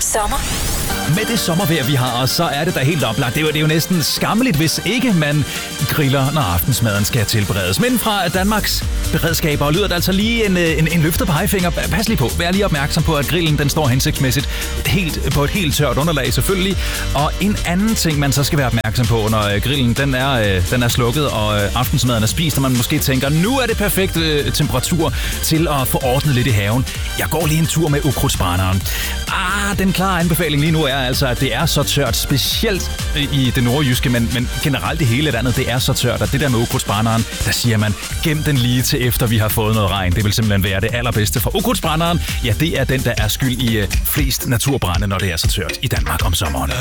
sommer. Med det sommervejr, vi har, så er det da helt oplagt. Det er jo næsten skammeligt, hvis ikke man griller, når aftensmaden skal tilberedes. Men fra Danmarks beredskaber lyder der altså lige en løftet pegefinger. Pas lige på. Vær lige opmærksom på, at grillen den står hensigtsmæssigt på et helt tørt underlag selvfølgelig. Og en anden ting, man så skal være opmærksom på, når grillen den er slukket, og aftensmaden er spist, og man måske tænker, nu er det perfekt temperatur til at få ordnet lidt i haven. Jeg går lige en tur med ukrudtsbrænderen. Den klare anbefaling lige nu er altså, at det er så tørt, specielt i det nordjyske, men generelt i hele landet, det er så tørt, at det der med ukrudtsbrænderen, der siger man, gem den lige til efter vi har fået noget regn. Det vil simpelthen være det allerbedste, for ukrudtsbrænderen, ja, det er den, der er skyld i flest naturbrænde, når det er så tørt i Danmark om sommeren.